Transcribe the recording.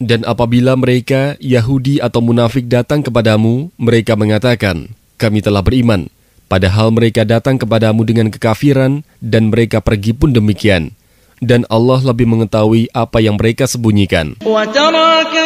Dan apabila mereka, Yahudi atau munafik datang kepadamu, mereka mengatakan, kami telah beriman. Padahal mereka datang kepadamu dengan kekafiran dan mereka pergi pun demikian. Dan Allah lebih mengetahui apa yang mereka sembunyikan.